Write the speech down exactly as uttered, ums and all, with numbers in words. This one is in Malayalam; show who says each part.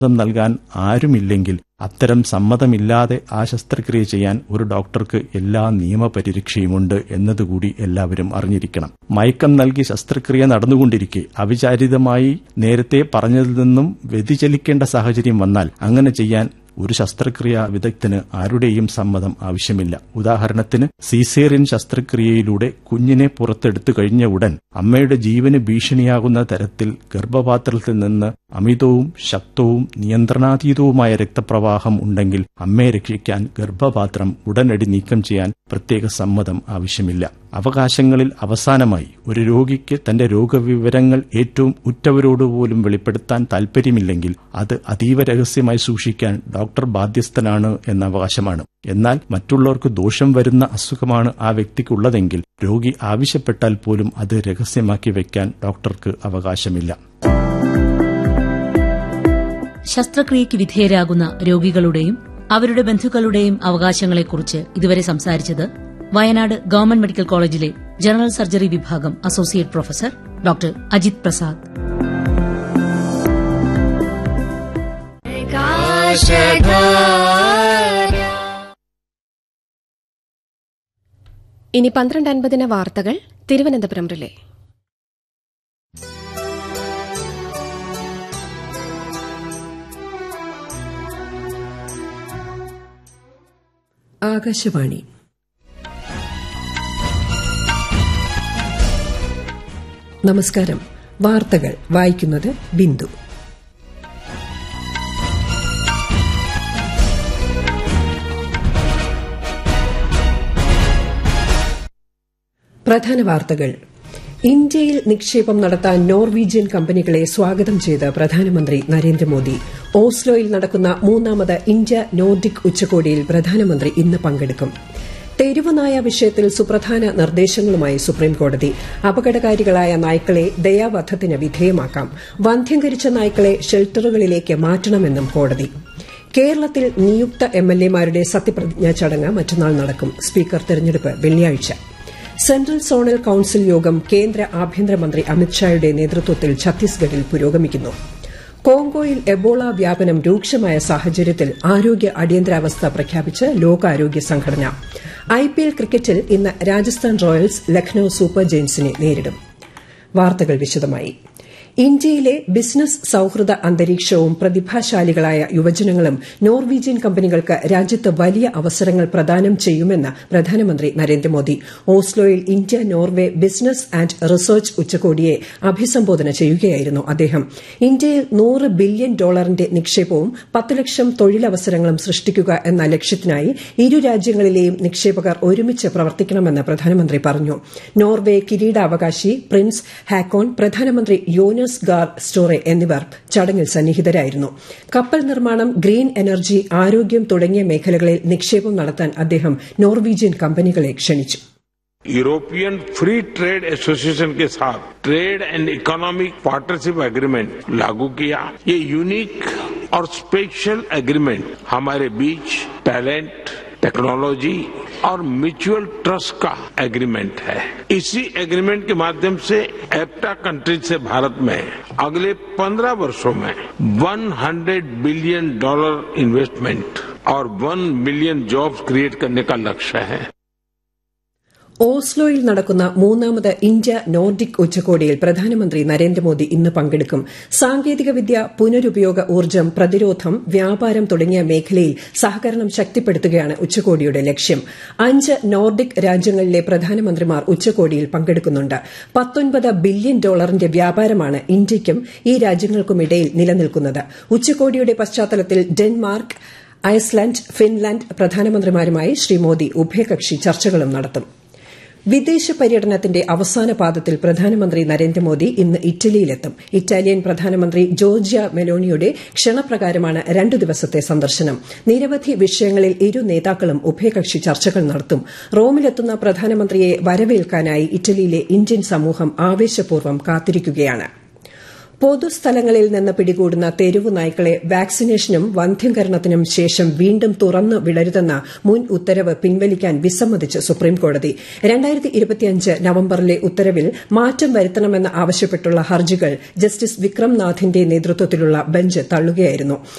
Speaker 1: നൽകാൻ ആരുമില്ലെങ്കിൽ അത്തരം സമ്മതമില്ലാതെ ആ ശസ്ത്രക്രിയ ചെയ്യാൻ ഒരു ഡോക്ടർക്ക് എല്ലാ നിയമപരിരക്ഷയുമുണ്ട് എന്നതുകൂടി എല്ലാവരും അറിഞ്ഞിരിക്കണം. മയക്കം നൽകി ശസ്ത്രക്രിയ നടന്നുകൊണ്ടിരിക്കെ അവിചാരിതമായി നേരത്തെ പറഞ്ഞതിൽ നിന്നും വ്യതിചലിക്കേണ്ട സാഹചര്യം വന്നാൽ അങ്ങനെ ചെയ്യാൻ ഒരു ശസ്ത്രക്രിയ വിദഗ്ധന് ആരുടെയും സമ്മതം ആവശ്യമില്ല. ഉദാഹരണത്തിന് സീസേറിയൻ ശസ്ത്രക്രിയയിലൂടെ കുഞ്ഞിനെ പുറത്തെടുത്തു കഴിഞ്ഞ ഉടൻ അമ്മയുടെ ജീവന് ഭീഷണിയാകുന്ന തരത്തിൽ ഗർഭപാത്രത്തിൽ നിന്ന് അമിതവും ശക്തവും നിയന്ത്രണാതീതവുമായ രക്തപ്രവാഹം ഉണ്ടെങ്കിൽ അമ്മയെ രക്ഷിക്കാൻ ഗർഭപാത്രം ഉടനടി നീക്കം ചെയ്യാൻ പ്രത്യേക സമ്മതം ആവശ്യമില്ല. അവകാശങ്ങളിൽ അവസാനമായി ഒരു രോഗിക്ക് തന്റെ രോഗവിവരങ്ങൾ ഏറ്റവും ഉറ്റവരോടുപോലും വെളിപ്പെടുത്താൻ താൽപര്യമില്ലെങ്കിൽ അത് അതീവ രഹസ്യമായി സൂക്ഷിക്കാൻ ഡോക്ടർ ബാധ്യസ്ഥനാണ് എന്ന അവകാശമാണ്. എന്നാൽ മറ്റുള്ളവർക്ക് ദോഷം വരുന്ന അസുഖമാണ് ആ വ്യക്തിക്കുള്ളതെങ്കിൽ രോഗി ആവശ്യപ്പെട്ടാൽ പോലും അത് രഹസ്യമാക്കി വയ്ക്കാൻ ഡോക്ടർക്ക് അവകാശമില്ല.
Speaker 2: ശസ്ത്രക്രിയയ്ക്ക് വിധേയരാകുന്ന രോഗികളുടെയും അവരുടെ ബന്ധുക്കളുടെയും അവകാശങ്ങളെക്കുറിച്ച് ഇതുവരെ സംസാരിച്ചത് വയനാട് ഗവൺമെന്റ് മെഡിക്കൽ കോളേജിലെ ജനറൽ സർജറി വിഭാഗം associate professor doctor Ajith Prasad.
Speaker 3: ഇനി പന്ത്രണ്ട് അൻപതിന് വാർത്തകൾ തിരുവനന്തപുരം റിലേ.
Speaker 4: ആകാശവാണി. നമസ്കാരം. വാർത്തകൾ വായിക്കുന്നത് ബിന്ദു. പ്രധാന വാർത്തകൾ. ഇന്ത്യയിൽ നിക്ഷേപം നടത്താൻ നോർവീജിയൻ കമ്പനികളെ സ്വാഗതം ചെയ്ത് പ്രധാനമന്ത്രി നരേന്ദ്രമോദി. ഓസ്ലോയിൽ നടക്കുന്ന മൂന്നാമത് ഇന്ത്യ നോർഡിക് ഉച്ചകോടിയിൽ പ്രധാനമന്ത്രി ഇന്ന് പങ്കെടുക്കും. തെരുവുനായ വിഷയത്തിൽ സുപ്രധാന നിർദ്ദേശങ്ങളുമായി സുപ്രീംകോടതി. അപകടകാരികളായ നായ്ക്കളെ ദയാവധത്തിന് വിധേയമാക്കാം. വന്ധ്യംകരിച്ച നായ്ക്കളെ ഷെൽട്ടറുകളിലേക്ക് മാറ്റണമെന്നും കോടതി. കേരളത്തിൽ നിയുക്ത എംഎൽഎമാരുടെ സത്യപ്രതിജ്ഞാ ചടങ്ങ് മറ്റന്നാൾ നടക്കും. സ്പീക്കർ തെരഞ്ഞെടുപ്പ് വെള്ളിയാഴ്ച. സെൻട്രൽ സോണൽ കൌൺസിൽ യോഗം കേന്ദ്ര ആഭ്യന്തരമന്ത്രി അമിത്ഷായുടെ നേതൃത്വത്തിൽ ഛത്തീസ്ഗഡിൽ പുരോഗമിക്കുന്നു. കോങ്കോയിൽ എബോള വ്യാപനം രൂക്ഷമായ സാഹചര്യത്തിൽ ആരോഗ്യ അടിയന്തരാവസ്ഥ പ്രഖ്യാപിച്ച് ലോകാരോഗ്യ സംഘടന. ഐപിഎൽ ക്രിക്കറ്റിൽ ഇന്ന് രാജസ്ഥാൻ റോയൽസ് ലക്നൌ സൂപ്പർ ജയന്റ്സിനെ നേരിടും. വാർത്തകൾ വിശദമായി. ഇന്ത്യയിലെ ബിസിനസ് സൌഹൃദ അന്തരീക്ഷവും പ്രതിഭാശാലികളായ യുവജനങ്ങളും നോർവീജിയൻ കമ്പനികൾക്ക് രാജ്യത്ത് വലിയ അവസരങ്ങൾ പ്രദാനം ചെയ്യുമെന്ന് പ്രധാനമന്ത്രി Narendra Modi. ഓസ്ലോയിൽ India Norway business and research ഉച്ചകോടിയെ അഭിസംബോധന ചെയ്യുകയായിരുന്നു അദ്ദേഹം. ഇന്ത്യയിൽ നൂറ് ബില്യൺ ഡോളറിന്റെ നിക്ഷേപവും പത്ത് ലക്ഷം തൊഴിലവസരങ്ങളും സൃഷ്ടിക്കുക എന്ന ലക്ഷ്യത്തിനായി ഇരു രാജ്യങ്ങളിലെയും നിക്ഷേപകർ ഒരുമിച്ച് പ്രവർത്തിക്കണമെന്ന് പ്രധാനമന്ത്രി പറഞ്ഞു. നോർവെ കിരീടാവകാശി പ്രിൻസ് ഹാക്കോൺ, പ്രധാനമന്ത്രി യോനസ് ഗാർ സ്റ്റോറെ എന്നിവർ ചടങ്ങിൽ സന്നിഹിതരായിരുന്നു. കപ്പൽ നിർമ്മാണം, ഗ്രീൻ എനർജി, ആരോഗ്യം തുടങ്ങിയ മേഖലകളിൽ നിക്ഷേപം നടത്താൻ അദ്ദേഹം നോർവീജിയൻ കമ്പനികളെ ക്ഷണിച്ചു.
Speaker 5: यूरोपियन फ्री ट्रेड एसोसिएशन के साथ trade and economic partnership agreement लागू किया. ये यूनिक और स्पेशल एग्रीमेंट हमारे बीच टैलेंट, टेक्नोलॉजी और म्यूचुअल ट्रस्ट का एग्रीमेंट है. इसी एग्रीमेंट के माध्यम से एप्टा कंट्रीज से भारत में अगले पंद्रह वर्षों में सौ बिलियन डॉलर इन्वेस्टमेंट और वन मिलियन जॉब्स क्रिएट करने का लक्ष्य है.
Speaker 4: ഓസ്ലോയിൽ നടക്കുന്ന മൂന്നാമത് ഇന്ത്യ നോർഡിക് ഉച്ചകോടിയിൽ പ്രധാനമന്ത്രി നരേന്ദ്രമോദി ഇന്ന് പങ്കെടുക്കും. സാങ്കേതികവിദ്യ, പുനരുപയോഗ ഊർജ്ജം, പ്രതിരോധം, വ്യാപാരം തുടങ്ങിയ മേഖലയിൽ സഹകരണം ശക്തിപ്പെടുത്തുകയാണ് ഉച്ചകോടിയുടെ ലക്ഷ്യം. അഞ്ച് നോർഡിക് രാജ്യങ്ങളിലെ പ്രധാനമന്ത്രിമാർ ഉച്ചകോടിയിൽ പങ്കെടുക്കുന്നുണ്ട്. പത്തൊൻപത് ബില്യൺ ഡോളറിന്റെ വ്യാപാരമാണ് ഇന്ത്യയ്ക്കും ഈ രാജ്യങ്ങൾക്കുമിടയിൽ നിലനിൽക്കുന്നത്. ഉച്ചകോടിയുടെ പശ്ചാത്തലത്തിൽ Denmark, Iceland, Finland പ്രധാനമന്ത്രിമാരുമായി Shri Modi ഉഭയകക്ഷി ചർച്ചകളും നടത്തും. വിദേശ പര്യടനത്തിന്റെ അവസാന പാദത്തിൽ പ്രധാനമന്ത്രി നരേന്ദ്രമോദി ഇന്ന് ഇറ്റലിയിലെത്തും. ഇറ്റാലിയൻ പ്രധാനമന്ത്രി ജോർജിയ മെലോണിയുടെ ക്ഷണപ്രകാരമാണ് രണ്ടു ദിവസത്തെ സന്ദർശനം. നിരവധി വിഷയങ്ങളിൽ ഇരു നേതാക്കളും ഉഭയകക്ഷി ചർച്ചകൾ നടത്തും. റോമിലെത്തുന്ന പ്രധാനമന്ത്രിയെ വരവേൽക്കാനായി ഇറ്റലിയിലെ ഇന്ത്യൻ സമൂഹം ആവേശപൂർവ്വം കാത്തിരിക്കുകയാണ്. പൊതുസ്ഥലങ്ങളിൽ നിന്ന് പിടികൂടുന്ന തെരുവു നായ്ക്കളെ വാക്സിനേഷനും വന്ധ്യംകരണത്തിനും ശേഷം വീണ്ടും തുറന്നു വിടരുതെന്ന മുൻ ഉത്തരവ് പിൻവലിക്കാൻ വിസമ്മതിച്ച് സുപ്രീംകോടതി നവംബറിലെ ഉത്തരവിൽ മാറ്റം വരുത്തണമെന്ന് ആവശ്യപ്പെട്ടുള്ള ഹർജികൾ ജസ്റ്റിസ് വിക്രം നാഥിന്റെ നേതൃത്വത്തിലുള്ള ബെഞ്ച് തള്ളുകയായിരുന്നു.